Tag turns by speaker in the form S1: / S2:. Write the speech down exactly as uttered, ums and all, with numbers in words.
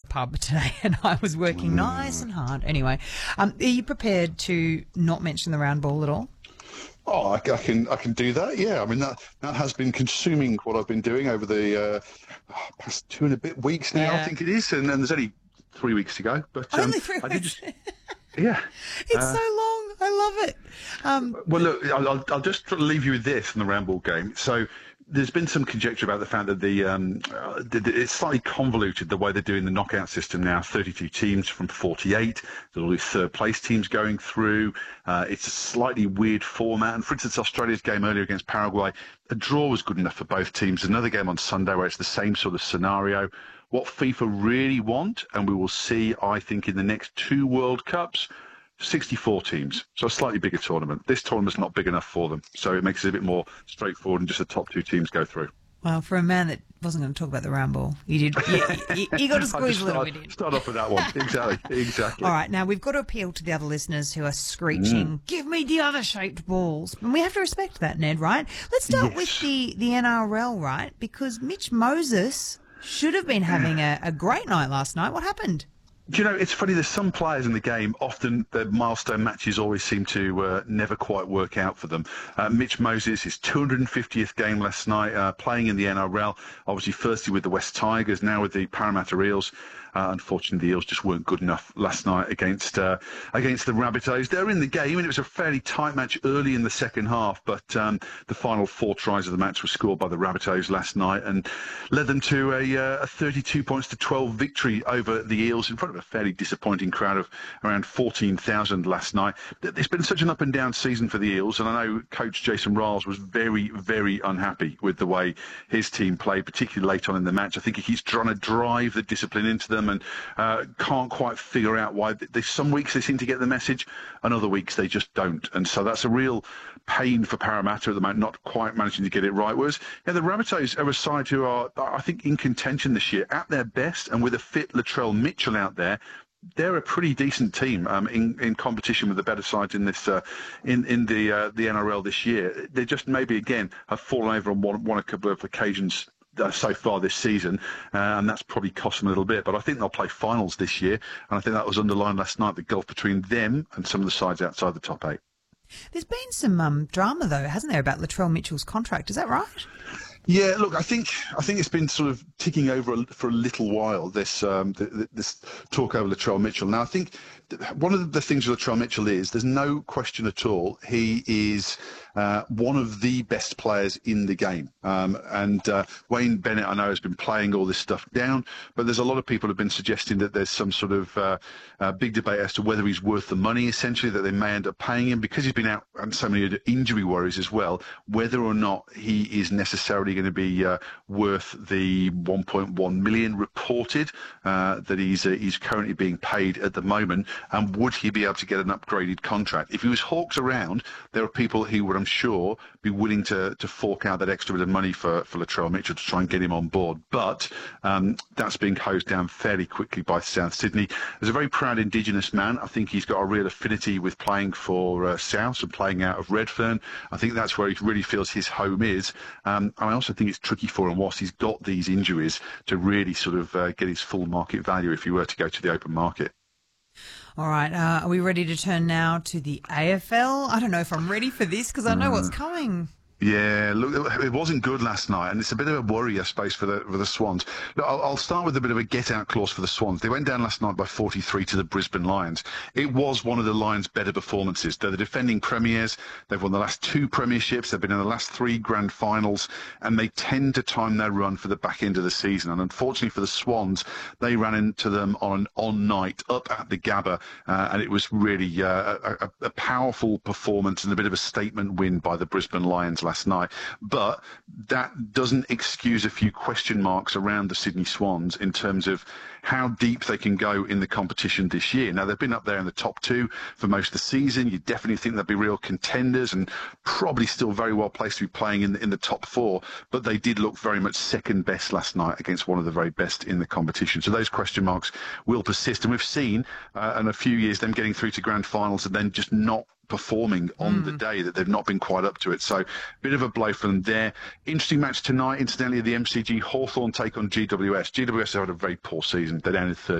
S1: pub today and I was working nice and hard. Anyway, um, are you prepared to not mention the round ball at all?
S2: Oh, I, I can I can do that. Yeah, I mean that that has been consuming what I've been doing over the uh, past two and a bit weeks now.
S1: Yeah.
S2: I think it is, and, and there's only three weeks to go. But um,
S1: Only three
S2: I
S1: weeks.
S2: did just yeah.
S1: It's
S2: uh,
S1: so long. I love it. Um,
S2: Well, look, I'll, I'll I'll just leave you with this from the round ball game. So there's been some conjecture about the fact that the, um, uh, the, the it's slightly convoluted the way they're doing the knockout system now. thirty-two teams from forty-eight. There's all these third place teams going through. Uh, it's a slightly weird format. And for instance, Australia's game earlier against Paraguay, a draw was good enough for both teams. Another game on Sunday where it's the same sort of scenario. What FIFA really want, and we will see, I think, in the next two World Cups, sixty-four teams, so a slightly bigger tournament. This tournament's not big enough for them, so it makes it a bit more straightforward and just the top two teams go through.
S1: well, for a man that wasn't going to talk about the round ball, you did. You, you, you got to squeeze a little
S2: start,
S1: bit in.
S2: Start off with that one. Exactly, exactly.
S1: All right, now we've got to appeal to the other listeners who are screeching, give me the other shaped balls. And we have to respect that, Ned, right? Let's start
S2: Yes.
S1: with the, the N R L, right? Because Mitch Moses should have been having a, a great night last night. What happened?
S2: Do you know, it's funny, there's some players in the game, often their milestone matches always seem to uh, never quite work out for them. Uh, Mitch Moses, his two hundred fiftieth game last night, uh, playing in the N R L, obviously firstly with the West Tigers, now with the Parramatta Eels. Uh, unfortunately, the Eels just weren't good enough last night against uh, against the Rabbitohs. They were in the game, and it was a fairly tight match early in the second half, but um, the final four tries of the match were scored by the Rabbitohs last night and led them to a, uh, a thirty-two points to twelve victory over the Eels in front of a fairly disappointing crowd of around fourteen thousand last night. It's been such an up-and-down season for the Eels, and I know coach Jason Riles was very, very unhappy with the way his team played, particularly late on in the match. I think he's trying to drive the discipline into them and uh, can't quite figure out why. They, some weeks they seem to get the message, and other weeks they just don't. And so that's a real pain for Parramatta at the moment, not quite managing to get it right. Whereas yeah, the Rabbitohs are a side who are, I think, in contention this year at their best, and with a fit Latrell Mitchell out there, they're a pretty decent team um, in, in competition with the better sides in this uh, in in the uh, the N R L this year. They just maybe again have fallen over on one, one a couple of occasions uh, so far this season, uh, and that's probably cost them a little bit. But I think they'll play finals this year, and I think that was underlined last night, the gulf between them and some of the sides outside the top eight.
S1: There's been some um, drama, though, hasn't there, about Latrell Mitchell's contract? Is that right?
S2: Yeah, look, I think I think it's been sort of ticking over a, for a little while, this um, th- th- this talk over Latrell Mitchell. Now, I think th- one of the things with Latrell Mitchell is there's no question at all he is uh, one of the best players in the game. Um, and uh, Wayne Bennett, I know, has been playing all this stuff down, but there's a lot of people who have been suggesting that there's some sort of uh, uh, big debate as to whether he's worth the money, essentially, that they may end up paying him because he's been out on so many injury worries as well, whether or not he is necessarily going to be uh, worth the one point one million reported uh, that he's uh, he's currently being paid at the moment, and would he be able to get an upgraded contract? If he was hawked around, there are people who would, I'm sure, be willing to to fork out that extra bit of money for, for Latrell Mitchell to try and get him on board. But um, that's being hosed down fairly quickly by South Sydney. There's a very proud Indigenous man. I think he's got a real affinity with playing for uh, South and playing out of Redfern. I think that's where he really feels his home is. Um, and I also think it's tricky for him, whilst he's got these injuries, to really sort of uh, get his full market value if he were to go to the open market.
S1: All right, uh, are we ready to turn now to the A F L? I don't know if I'm ready for this because I know what's coming.
S2: Yeah, look, it wasn't good last night, and it's a bit of a worry, I suppose, for the for the Swans. Look, I'll, I'll start with a bit of a get-out clause for the Swans. They went down last night by forty-three to the Brisbane Lions. It was one of the Lions' better performances. They're the defending premiers. They've won the last two premierships. They've been in the last three grand finals, and they tend to time their run for the back end of the season. And unfortunately for the Swans, they ran into them on an on night up at the Gabba, uh, and it was really uh, a, a powerful performance and a bit of a statement win by the Brisbane Lions last night. But that doesn't excuse a few question marks around the Sydney Swans in terms of how deep they can go in the competition this year. Now, they've been up there in the top two for most of the season. You definitely think they'll be real contenders and probably still very well placed to be playing in the, in the top four, but they did look very much second best last night against one of the very best in the competition. So those question marks will persist, and we've seen uh, in a few years them getting through to grand finals and then just not performing on mm. the day, that they've not been quite up to it. So a bit of a blow for them there. Interesting match tonight, incidentally, the M C G Hawthorn take on G W S. G W S have had a very poor season. They're down in third